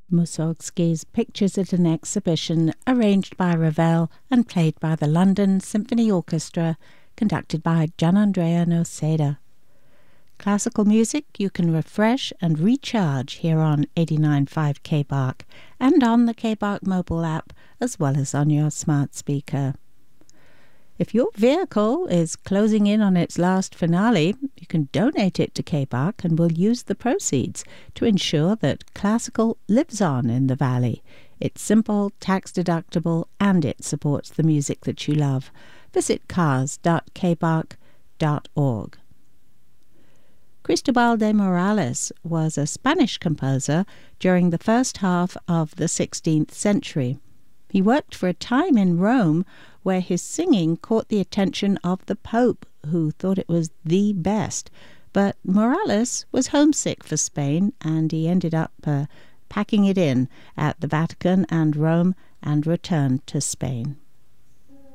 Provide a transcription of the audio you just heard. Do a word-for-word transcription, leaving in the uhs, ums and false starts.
Mussorgsky's pictures at an exhibition arranged by Ravel and played by the London Symphony Orchestra, conducted by Gianandrea Noseda. Classical music you can refresh and recharge here on eighty-nine point five K B A R C and on the K B A R C mobile app, as well as on your smart speaker. If your vehicle is closing in on its last finale, you can donate it to K B A R C and we'll use the proceeds to ensure that classical lives on in the Valley. It's simple, tax-deductible, and it supports the music that you love. Visit cars dot k b a r c dot org. Cristobal de Morales was a Spanish composer during the first half of the sixteenth century. He worked for a time in Rome, where his singing caught the attention of the Pope, who thought it was the best. But Morales was homesick for Spain, and he ended up uh, packing it in at the Vatican and Rome and returned to Spain.